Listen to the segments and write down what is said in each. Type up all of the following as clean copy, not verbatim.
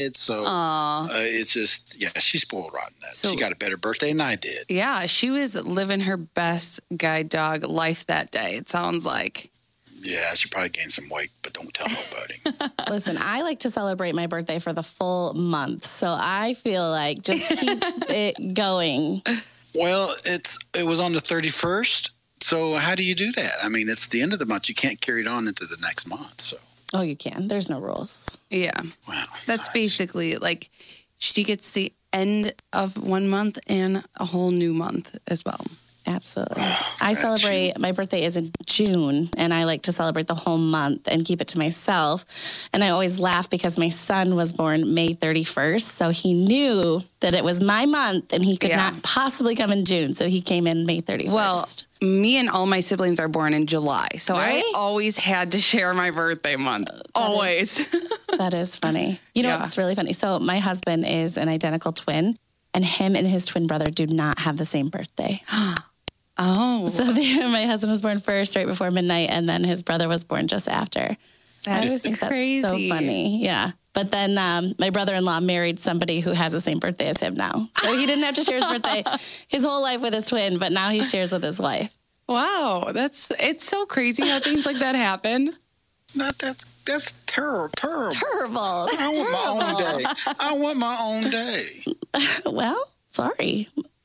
So it's just, she's spoiled rotten. So, she got a better birthday than I did. Yeah, she was living her best guide dog life that day, it sounds like. Yeah, she probably gained some weight, but don't tell nobody. Listen, I like to celebrate my birthday for the full month, so I feel like just keep it going. Well, it was on the 31st, so how do you do that? I mean, it's the end of the month. You can't carry it on into the next month, so. Oh, you can. There's no rules. Yeah. Wow. That's basically like she gets the end of one month and a whole new month as well. Absolutely. I celebrate, my birthday is in June, and I like to celebrate the whole month and keep it to myself. And I always laugh because my son was born May 31st, so he knew that it was my month and he could not possibly come in June, so he came in May 31st. Well, me and all my siblings are born in July, so I always had to share my birthday month. Always. That is funny. You know what's really funny? So my husband is an identical twin, and him and his twin brother do not have the same birthday. Oh. So my husband was born first, right before midnight, and then his brother was born just after. I always think crazy. That's so funny. Yeah. But then my brother-in-law married somebody who has the same birthday as him now. So he didn't have to share his birthday his whole life with his twin, but now he shares with his wife. Wow. It's so crazy how things like that happen. That's terrible. Terrible. I want my own day. I want my own day. Well, sorry.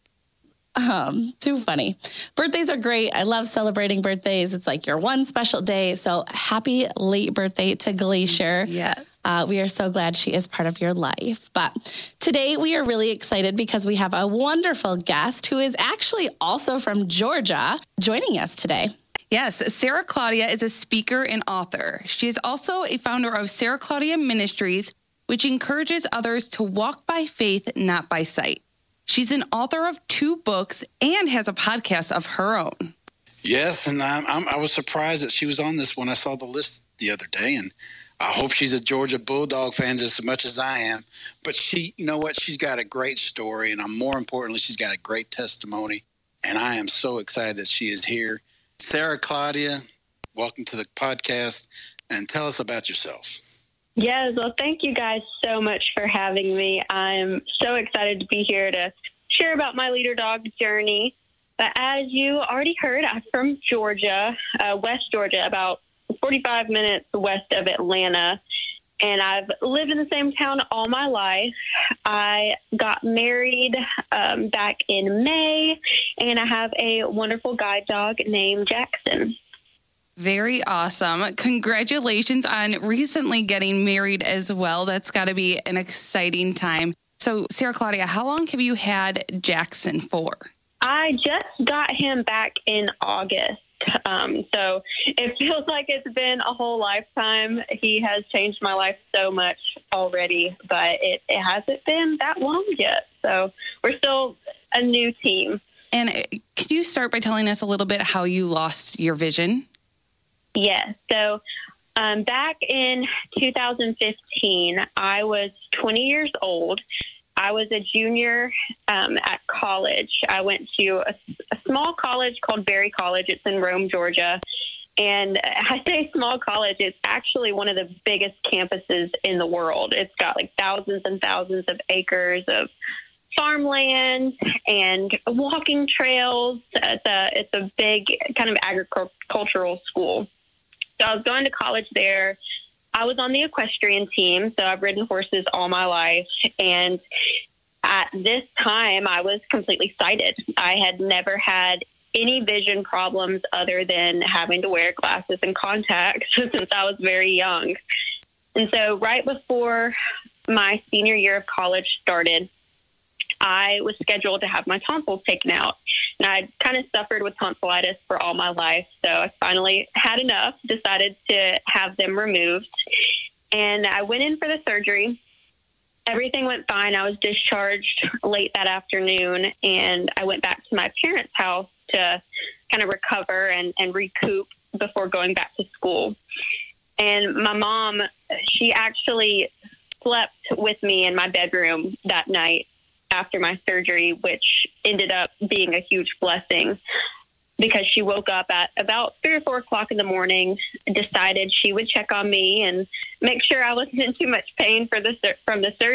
Too funny. Birthdays are great. I love celebrating birthdays. It's like your one special day. So happy late birthday to Glacier. Yes. We are so glad she is part of your life. But today we are really excited because we have a wonderful guest who is actually also from Georgia joining us today. Yes, Sarah Claudia is a speaker and author. She is also a founder of Sarah Claudia Ministries, which encourages others to walk by faith, not by sight. She's an author of 2 books and has a podcast of her own. Yes, and I was surprised that she was on this when I saw the list the other day, and I hope she's a Georgia Bulldog fan just as much as I am. But you know what? She's got a great story, and more importantly, she's got a great testimony, and I am so excited that she is here. Sarah Claudia, welcome to the podcast, and tell us about yourself. Yes, well, thank you guys so much for having me. I'm so excited to be here to share about my leader dog journey. But as you already heard, I'm from Georgia, West Georgia, about 45 minutes west of Atlanta. And I've lived in the same town all my life. I got married back in May, and I have a wonderful guide dog named Jackson. Very awesome. Congratulations on recently getting married as well. That's got to be an exciting time. So, Sarah Claudia, how long have you had Jackson for? I just got him back in August. So it feels like it's been a whole lifetime. He has changed my life so much already, but it hasn't been that long yet. So we're still a new team. And could you start by telling us a little bit how you lost your vision? Yes. So back in 2015, I was 20 years old. I was a junior at college. I went to a small college called Berry College. It's in Rome, Georgia. And I say small college, it's actually one of the biggest campuses in the world. It's got like thousands and thousands of acres of farmland and walking trails. It's a big kind of agricultural school. So I was going to college there. I was on the equestrian team, so I've ridden horses all my life. And at this time, I was completely sighted. I had never had any vision problems other than having to wear glasses and contacts since I was very young. And so right before my senior year of college started, I was scheduled to have my tonsils taken out. And I'd kind of suffered with tonsillitis for all my life. So I finally had enough, decided to have them removed. And I went in for the surgery. Everything went fine. I was discharged late that afternoon, and I went back to my parents' house to kind of recover and recoup before going back to school. And my mom, she actually slept with me in my bedroom that night after my surgery, which ended up being a huge blessing. because she woke up at about 3 or 4 o'clock in the morning, decided she would check on me and make sure I wasn't in too much pain from the surgery.